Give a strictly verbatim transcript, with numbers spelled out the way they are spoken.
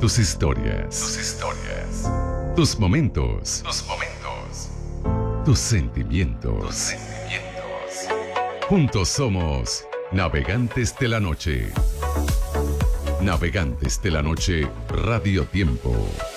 Tus historias. Tus historias. Tus momentos. Tus momentos. Tus sentimientos. Tus sentimientos. Juntos somos Navegantes de la Noche. Navegantes de la Noche, Radio Tiempo.